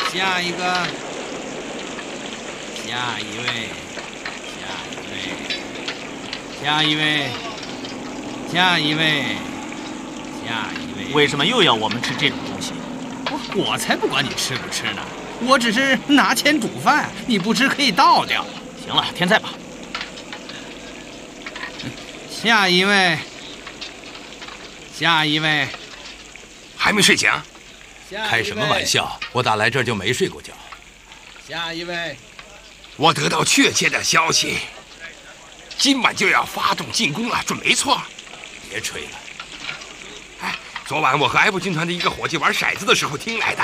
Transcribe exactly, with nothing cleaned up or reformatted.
下一个，下一位，下一位，下一位，下一位，下一位。 为什么又要我们吃这种东西？ 我才不管你吃不吃呢，我只是拿钱煮饭，你不吃可以倒掉。 行了，添菜吧。 下一位，下一位， 还没睡醒？ 开什么玩笑！我打来这儿就没睡过觉。 下一位， 我得到确切的消息，今晚就要发动进攻了，准没错。 别吹了。 哎，昨晚我和埃布军团的一个伙计玩骰子的时候听来的。